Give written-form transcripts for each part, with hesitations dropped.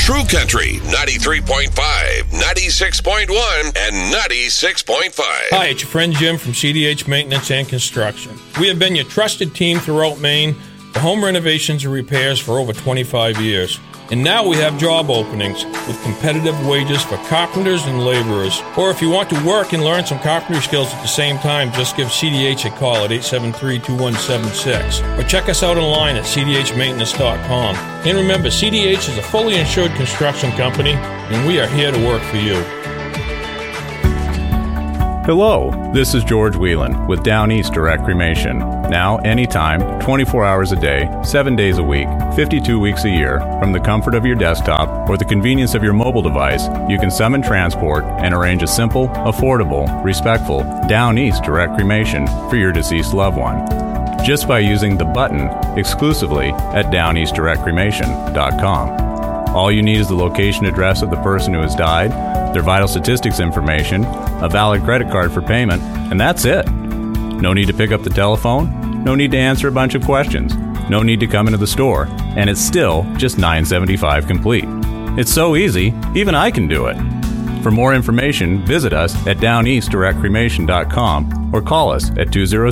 True Country 93.5, 96.1, and 96.5. Hi, it's your friend Jim from CDH Maintenance and Construction. We have been your trusted team throughout Maine for home renovations and repairs for over 25 years. And now we have job openings with competitive wages for carpenters and laborers. Or if you want to work and learn some carpentry skills at the same time, just give CDH a call at 873-2176. Or check us out online at cdhmaintenance.com. And remember, CDH is a fully insured construction company, and we are here to work for you. Hello, this is George Whelan with Down East Direct Cremation. Now, anytime, 24 hours a day, 7 days a week, 52 weeks a year, from the comfort of your desktop or the convenience of your mobile device, you can summon transport and arrange a simple, affordable, respectful Down East Direct Cremation for your deceased loved one. Just by using the button exclusively at downeastdirectcremation.com. All you need is the location address of the person who has died, their vital statistics information, a valid credit card for payment, and that's it. No need to pick up the telephone, no need to answer a bunch of questions, no need to come into the store, and it's still just $9.75 complete. It's so easy, even I can do it. For more information, visit us at downeastdirectcremation.com or call us at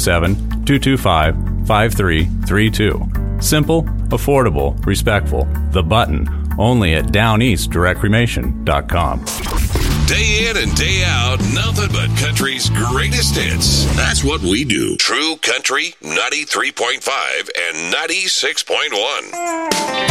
207-225-5332. Simple, affordable, respectful. The button. Only at downeastdirectcremation.com. Day in and day out, nothing but country's greatest hits. That's what we do. True Country 93.5 and 96.1.